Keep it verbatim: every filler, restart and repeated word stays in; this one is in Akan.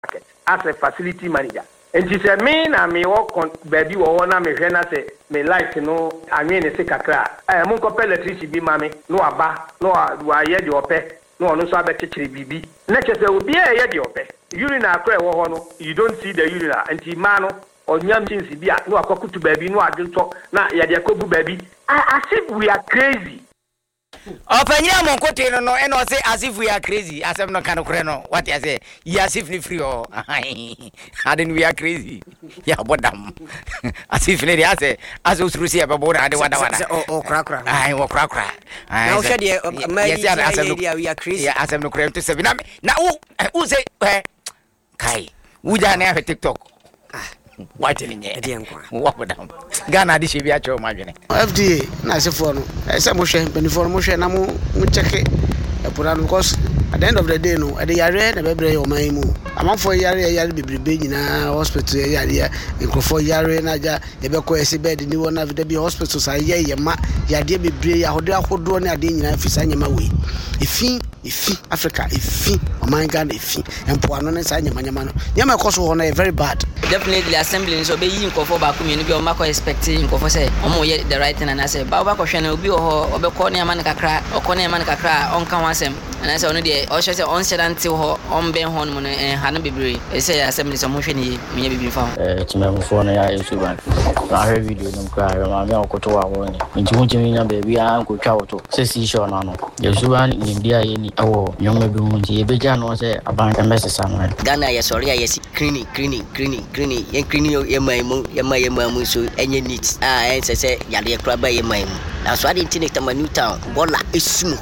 as a facility manager. And she said, me na me work on baby or na me hwena say me light no anwe ne se kakra. Eh mon ko electricity bi ma me no aba no wa ye de ope no no so abetechire bibi. Na che say obi e ye de ope. Urine akra e wo ho no you don't see the urine anti ma no onyam chinsi bi a no akokutu baby no adwonto na ye de akobu baby. As if we are crazy. Openya mon kote no no and say as if we are crazy. As if no can okre no. What you say? Yes if ni free oh. I didn't we are crazy. Yeah, bodam. As if ni say as usrusi aba boda ade wada wada. Oh oh kra kra. Ai wo kra kra. Now said yeah, we are crazy. Yeah, as I'm no crave to seven. Na who who say eh kai. Uja na have TikTok. What in here? What would them? Ghana, this should be at your margin. F D A, nice for no. Some motion, before motion, I'm check it. Put on because at the end of the day, no, at the yard, the baby or my moo. I'm on for yard, yard be big in a hospital, yard, and for yard, Naja, the Beco bed, and you want to be hospitals. I hear your ma, yard be brave, I would hold on a day in a fish and my way. If he, if he, Africa, if he, or my gun, if he, and Puanon and Sanya Manamano, Yama Cosso on a very bad. Definitely assembling so be you for back community or Marco expecting for say, or yet the right thing and I say, Baba Coshan will be or Beconia Manica crack or Conia Manica crack on Kawasem. And I said, only the Osha say on said until on Ben Hormone and Hannah Bibri. They say assembly some motion ye may be found. It's my phone. I heard video no cry. I'm a Kotoa one. Into Munchina baby, I'm good cow to say, sure, no. There's one in India any hour. Young Magoon, Bejan was a bank and message somewhere. Ghana, yes, sorry, yes, creamy, creamy, creamy, creamy, and creamy, Yamamu, Yamamu, so any needs. Ah, and say, Yadia Crabba, Yamamu. That's why I didn't take my new town. Bola is soon.